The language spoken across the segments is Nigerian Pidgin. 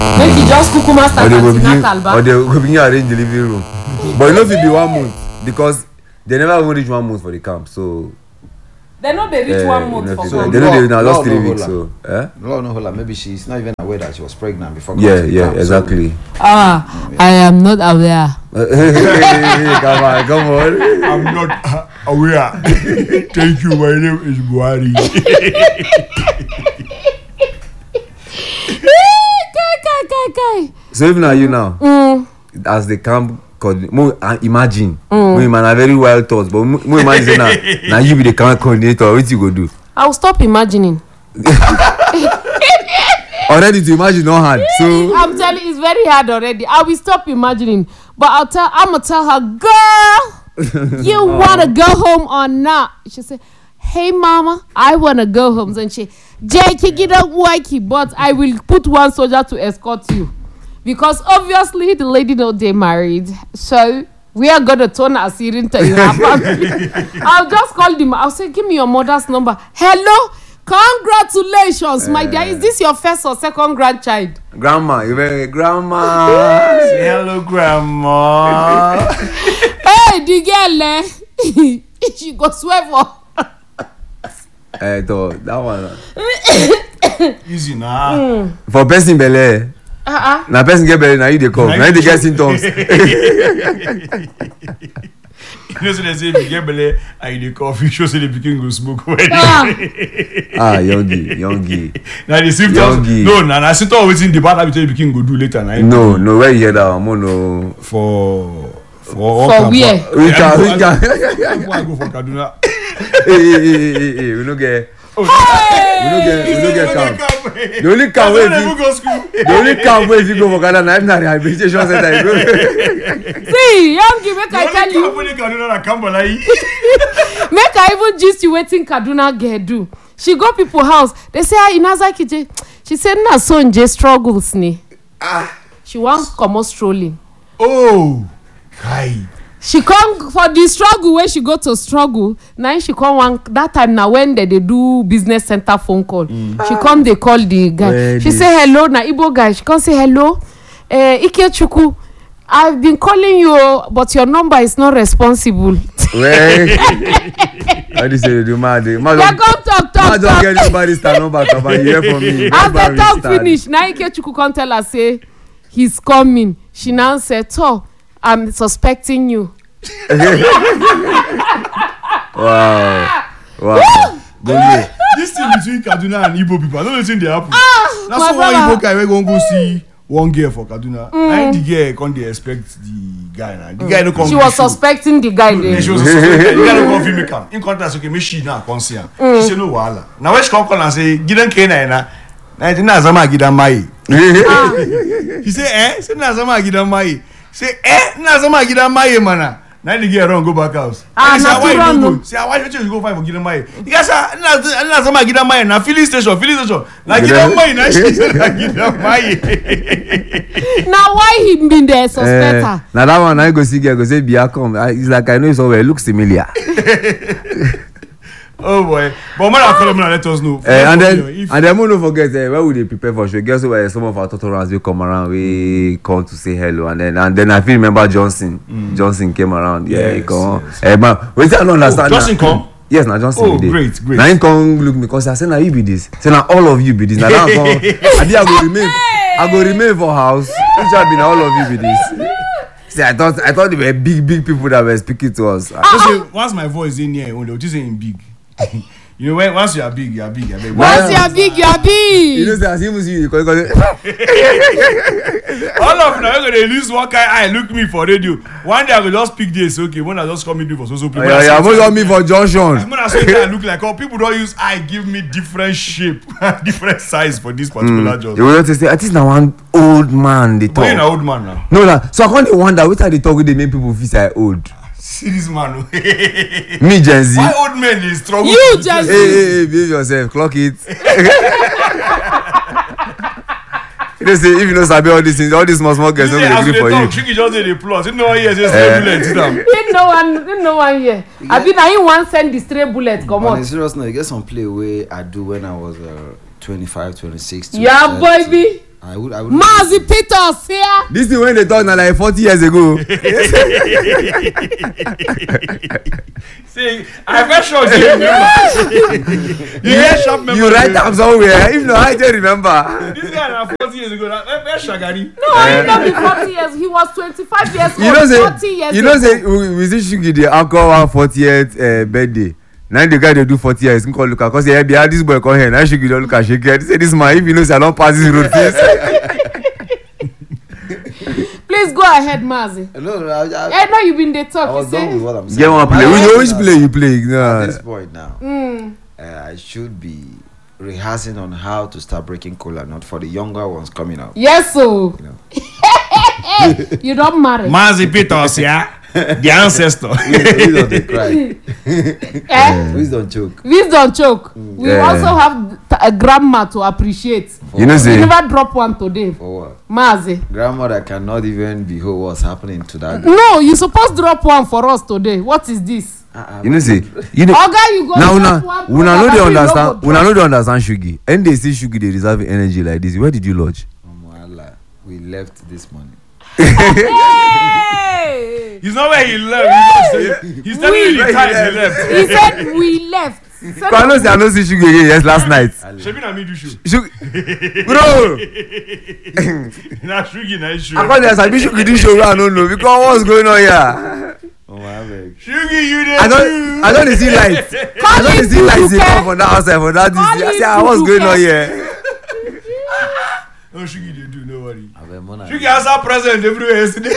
Make you just kukuma start antenatal ba. Or they go begin arrange delivery room. But you know if it be 1 month because they never even reach 1 month for the camp, so they know they reach 1 month for so camp. they know they now lost 3 weeks, so no, maybe she's not even aware that she was pregnant before. Yeah, exactly. So, I am not aware. Come on. I'm not aware. Thank you. My name is Buhari. So even are you now, as the camp coordinator, imagine, man, a very wild thoughts, but imagine now you be the camp coordinator, what you go do? I'll stop imagining. Already to imagine no hard. So I'm telling you, it's very hard already. I will stop imagining, but I'm gonna tell her, girl, you wanna go home or not? She said, hey mama, I wanna go home. And she, Jake, get up, wakey, but I will put one soldier to escort you, because obviously the lady know they married, so we are gonna turn our series to your family. I'll just call them. I'll say, give me your mother's number. Hello. Congratulations, my dear. Is this your first or second grandchild? Grandma, you very grandma. Say hello, grandma. Hey, the girl, she go swear for. That one. Easy now. For person belle. Na person get belle, now you dey come. Now you dey get symptoms. You know, so they say if you get belly and you cough, you show say the pikin go smoke when. Youngie. Now the symptoms. No, na symptoms waiting the battle between the pikin go do later. No, where you hear that one? No. For where? We can. I go for Kaduna. Hey, we no get. We no get camp. The only camp where if you go for Ghana, na even rehabilitation center. See, Youngie, make I tell you. Make I even gist you waiting Kaduna get do. She go people house. They say, Inaza Kije. She said, na so nje struggles ni. She wants come out strolling. Oh, hi. She come for the struggle where she go to struggle. Now she come one that time now when they do business center phone call. She come they call the guy. She say hello na Igbo guy. She come say hello. Ikechukwu, I've been calling you but your number is not responsible. How do you say do mad? They come talk. Don't get anybody's number. Come and hear from me. As the talk finish, now Ikechukwu come tell her say he's coming. She now said, "Oh, I'm suspecting you." Wow. This thing between Kaduna and Igbo people, I don't know anything they happen. That's why one Igbo guy we go see one girl for Kaduna. And the girl can't they expect the guy now. The guy no come. She was suspecting the guy there. She was suspecting the guy no come film make am. In contrast, okay, me she now come see am. She say no wahala. Now when she come call and say gidan Kenya na. Na tina zama gidan mai. He say say na zama gidan mai. Say na zama gidan mai mana. Now the girl run go back house. Say why you go? Say why you go find for gidan mai? The guy say na zama gidan mai na filling station. Na gidan mai na she say na gidan mai. Now why he been there suspect her? Now that one I go see girl go say Bia come. It's like I know it's over. It looks familiar. Oh boy, but when I call them, let us know. And then we don't forget where would they prepare for show? Guess where some of our tutorials will come around. We come to say hello, and then I feel remember Johnson. Johnson came around. Yeah, he come. But we don't understand. Johnson come. Yes, now Johnson. Oh, great. Now he come look me because I said now you be this. Say now all of you be this. Now I go remain for house. Which have been all of you be this. See, I thought they were big people that were speaking to us. Once my voice in here, they'll just say big. You know, once you are big, you are big. Once you are big, you are big. You know, say as you see you, all of them are going to lose one guy. I look me for radio. One day I will just pick this. Okay, when I just come in for so people. Yeah, I'm on me for junction. When I say I look like people don't use eye, give me different shape, different size for this particular job. You will say, at least now one old man they talk. Why you an old man now? No, so I can't wonder which are they talking. They make people feel say old. See this man. Me Gen Z. Why old men they struggle? You Gen Z. Hey, behave yourself. Clock it. You know, say if you know sabi all these things, all these small girls don't agree for you. Tricky just dey plus. You know one here say stray bullet. No one here. I been I want send the stray bullet come on. On a serious note, you get some play where I do when I was 25, 26. Yeah, baby. I would. Mazi Peters here. This thing when they talk now like 40 years ago. See, I very sure you remember. You get sharp memory. You write them somewhere. If not, I don't remember. This guy na 40 years ago. Where Shagari? No, he not be 40 years. He was 25 years old. You know, 40 years you know, ago. say we see Shugi the uncle 40th birthday. Now the guy they do 40 years, he call Luka. Cause he had this boy call here. Now Shugi don't look at Shugi. He say this man, if you know, say I don't pass this road, please. Please go ahead, Mazi. No, I know you been there talk. I was you done say? with what I'm saying. Get one play. Which play you play? At Nah. this point now, I should be rehearsing on how to start breaking cola nut for the younger ones coming out. Yes, so. You know. You don't marry. Mazi Peters, yeah. The ancestor. Please don't they cry. Eh? Please don't choke. Wisdom choke. We Yeah. also have a grandma to appreciate. You know, We say never drop one today. For what? Mazi. Grandmother cannot even behold what's happening to that girl. No, you supposed to drop one for us today. What is this? you know, say you know. Oga, you go Now, drop one. know they for understand. us, Una know they understand Shugi. And they see Shugi, they reserve energy like this. Where did you lodge? Allah, we left this morning. Hey! He's not where he left. He's telling you the time he left. He said we left. He said I know say I know see Shugi again. Yes, last night. Shebi na me do show. Shugi, bro. Na Shugi na issue. I call this. I be Shugi this show. I don't know because what's going on here. Oh my beg. Shugi, you dey I don't see lights. I don't see lights. They come from that outside for that. I say, what's going on here? No, Shugi dey do, no worry. Abemona. Shugi answer present everywhere yesterday.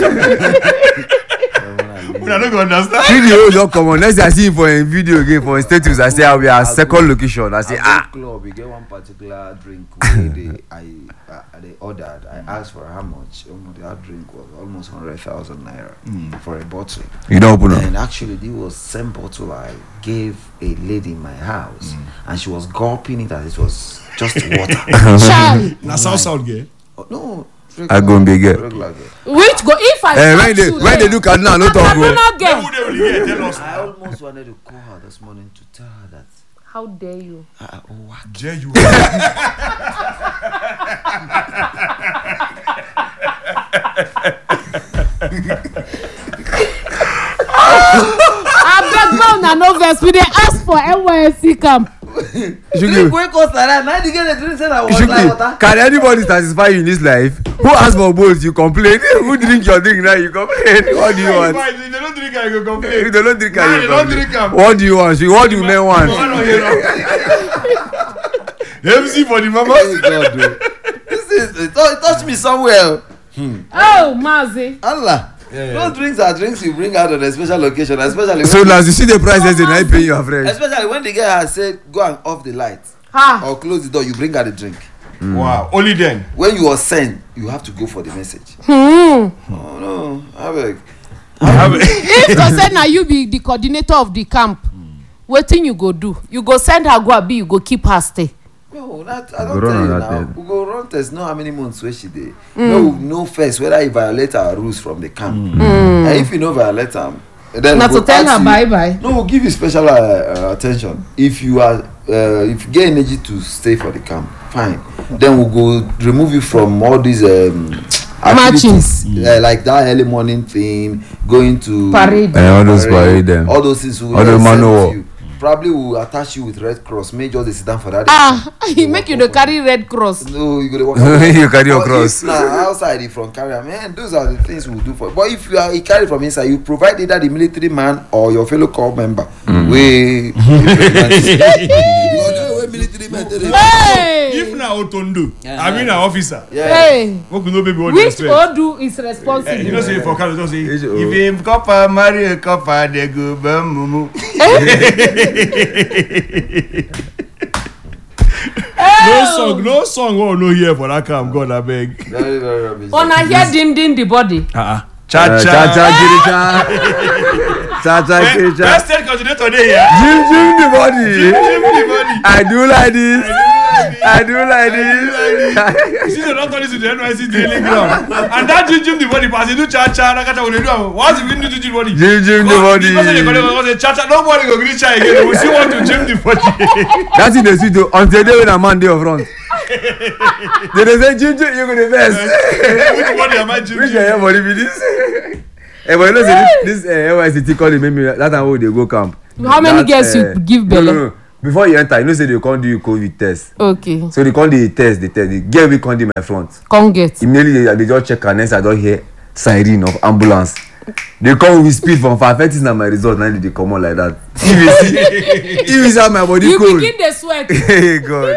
Una no go understand. Video don't come on. Next day I see him for a video again for a status. I say we are second location. I say Club, we get one particular drink where they ordered. I asked for how much. That drink was almost 100,000 naira for a bottle. You don't open up. And actually, this was same bottle I gave a lady in my house, and she was gulping it as it was just water. Child. Na South girl. Oh, no, I go big girl. regular girl. Which go if I When they do Cardinal, no talk. Bro. Cardinal girl. Who dey only get tell us? I almost wanted to call her this morning to tell her that. How dare you? What? Dare you? I beg now no vex. We dey ask for NYSC camp. Shugi, can anybody satisfy you in this life? Who ask for both? You complain. Who drink your drink now? You complain. What do you want? If they don't drink, I go If complain. they don't drink, Nah, you they don't complain. drink am. What do you want? Shugi? What do you men want? MC for the mama. Hey, God, dude. It touched me somewhere. Oh, Mazi. Allah. Those drinks are drinks you bring out on a special occasion, especially So when, now you see the prices, they not pay your friends. especially when the guy has said go and off the light Ha. or close the door, you bring out the drink. Wow, only then. When you are sent, you have to go for the message. Hmm. Oh no, I beg. If to say na you be the coordinator of the camp, wetin you go do? You go send her go abi you go keep her stay? No, that I Go don't run tell you on that now. then. We go run test. Know how many months where she dey. No, no first whether you violate our rules from the camp. And if you no violate them, then Na we'll to tell ask her you- bye bye. No, we'll give you special attention. If you if you get energy to stay for the camp, fine. Then we'll go remove you from all these activities, like that early morning thing, going to Parade. All those parade them. all those things. All the manual. You. Probably will attach you with Red Cross. May just dey sit down for that. He make you dey carry red cross. No, you go to walk. You carry your But cross. if na outside if from carry am, man, those are the things we will do for. But if you carry from inside, you provide either the military man or your fellow corps member. We military man. Hey. If na Otondo, Yeah. I mean na officer. Yeah. Hey. Make we no baby what Which respect. Odu is responsible? You know say for Kano don't say Which if a couple marry a couple they go bam mumu. No song we no hear for that camp. God I beg. Very, very rubbish. Una hear din din the body. Cha Cha cha. cha giricha. Cha cha giricha. Best state coordinator dey here. Jim the body. Jim the body. I do like this. I do like this. See the not turn to the NYC daily ground. And that Jim the body pass do cha cha na kata we dey do am. Once we do Jim the body. Jim the body. The person dey call say cha cha nobody go gree cha again. We still want to Jim the body. That's in the studio until they when a man dey up front. They say Ginger, you go the best. Which one am I Ginger? Which everybody be this? But you know say this NYCT calling me that time we dey go camp. How many girls you give belle? No. Before you enter, you know say they can't do you COVID test. Okay. So they can't do the test. The girl we can't do my front. Come get. Immediately they just check and then I don't hear siren of ambulance. They come with speed from 5:30 na my result. Now they come on like that. If you see how my body You cold. begin the sweat. Hey God.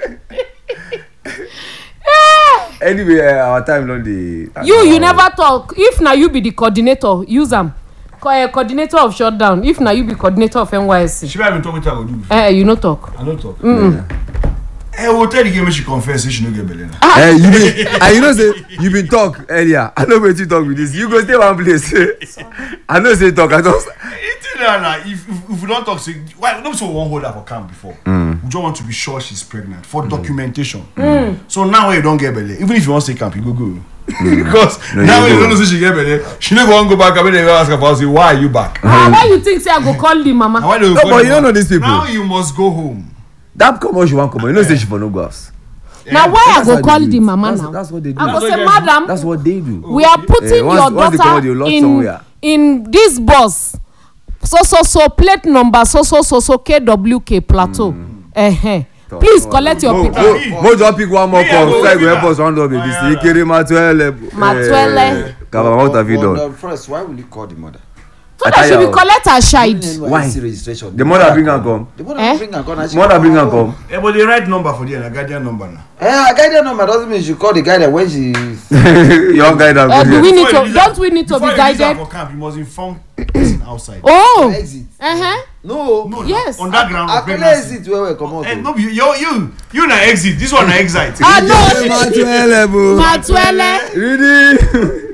Anyway, our time on the. You never talk. If now you be the coordinator, use them. Coordinator of shutdown. If now you be coordinator of NYSC. She might have been talking to her. Go do. You no talk. I don't talk. I will tell the game when she confess say she no get belle. You know say you been talk earlier. I know where you talk with this. You go stay one place. I know say talk. I just. If we don't talk, say why? Not so one hold her for camp before. We just want to be sure she's pregnant for documentation. So now when you don't get belle, even if you want to stay camp, you go. Because now when you don't know say she get belle, she no go back. I mean, they go ask her for say why are you back? Why you think say I go call the mama? Why do you No, but you don't know these people. Now you must go home. That come on, she want come on. You know say she for no go house. Now why I That's go how call they do the it. mama now? That's what they do. I go That's say, what madam, That's what they do. we are putting once your they come out, you daughter lost somewhere. in this bus. So plate number so KWK plateau. Please collect your picture. Mo just pick one more Me, I call. go So I go give help her. us round up with this. Ikere Matuele. Matuele. Kaba, what have you done? First, why will you call the mother? So that she will collect her shide. Why? Registration. The mother bring her come. The mother Eh? bring her come. Mother bring her come. Yeah, but the right number for the guardian number now. A guardian number doesn't mean you call the guardian when she. Young guy that Do go we there. need to? Don't we need to be Before you use her guided? for camp, you must inform person outside. Oh. Exit. No. No. Yes. On that ground of Actually, pregnancy. exit where we come out. No, you na exit. This one na exit. Ah no. Matuele, boo. Matuele. Ready?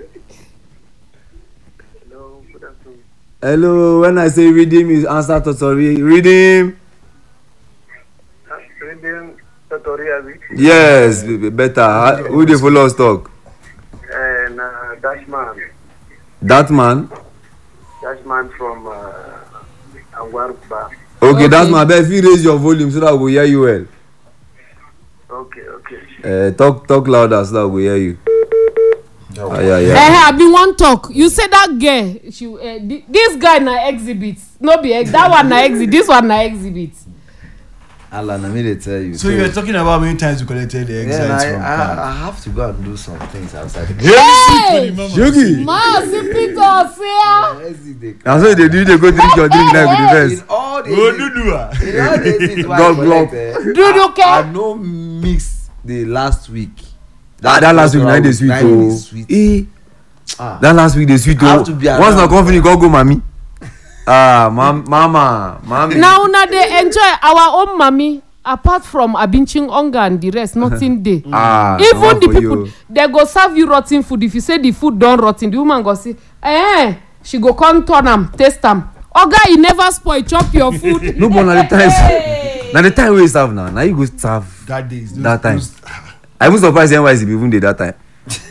Hello, when I say redeem, you answer to sorry. Redeem. Redeem tutorial. Yes, better. Who dey follow us talk? And Dashman. That man. Dashman from Angwaruba. Okay, that's my best. If you raise your volume so that we will hear you well. Okay. Talk louder so that we will hear you. I been one talk. You say that girl. She this guy na exhibit. No be that one na exhibit. This one na exhibit. Alan, let me tell you. So you were talking about how many times you collected the exits from camp. I have to go and do some things outside. Hey, Shugi. ma, see pictures here. And so they go drink your drink like with the In first. all the Oh, Dudua. in all the exits why God I block. collect, Dudu ke? I no mix the last week. That last week night dey sweet oh. That last week dey sweet I oh. have to be Once na around. company go mommy. Mommy. Now una dey enjoy our own mommy. Apart from Abinchin Onga and the rest, nothing dey. Even the people, they go serve you rotten food. If you say the food don rotten, the woman go say, she go come turn am, taste am. Oga, you never spoil, chop your food. No, but na the time. Na the time wey you serve now. Now you go serve That day. that time. I even surprised NYC even dey that time.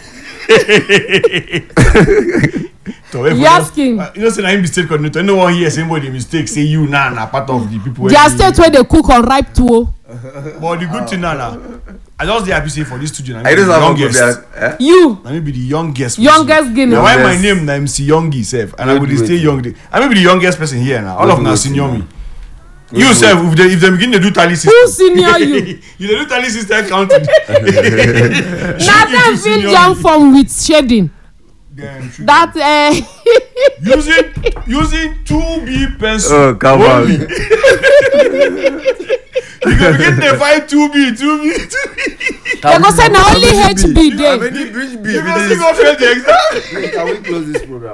You asking? You know, say na him be state coordinator. No one here say anybody mistake. Say you na part of the people. Their state where they cook unripe tuwo. But the good thing now, I just dey happy say for this studio. I just have one youngest. You, Na me be the youngest. youngest Guinea. Now why my Youngest. name na MC Youngie sef, and I go dey Wait. stay young. I may be the youngest person here now. All of na Wait. senior me. You sef, if they begin to do tally system. Who senior you? You dey do tally system counting. Na them fit jam from with shading. Damn, shoot. That using 2B pencil. Oh, come on. only. You go begin to find 2B. they go say na only HB How dey. many bridge be You go this? still go fail the exam. Can we close this program?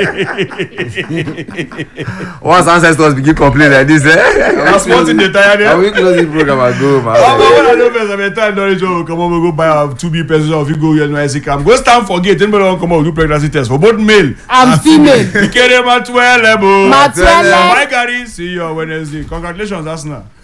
Once ancestors begin complain like this, That's one thing they tire Can them. we close this program and go, When man? I know first, I'm time don't reach. Come on, we go buy a 2B pencil. If you go here, NYSC camp, go stand for gate. Anybody want come out do pregnancy test for both male And female. Ikere Matuele, bo. Matuele. My Gary, see you on Wednesday. Congratulations, Arsenal.